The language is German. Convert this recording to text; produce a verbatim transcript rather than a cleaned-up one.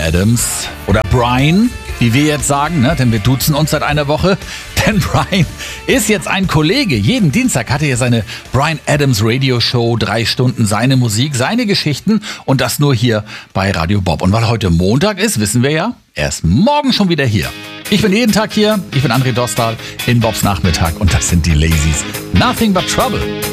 Adams oder Brian, wie wir jetzt sagen, ne? Denn wir duzen uns seit einer Woche. Denn Brian ist jetzt ein Kollege. Jeden Dienstag hat er seine Brian Adams Radio Show, drei Stunden seine Musik, seine Geschichten und das nur hier bei Radio Bob. Und weil heute Montag ist, wissen wir ja, er ist morgen schon wieder hier. Ich bin jeden Tag hier, ich bin André Dostal in Bobs Nachmittag und das sind die Lazies. Nothing but Trouble.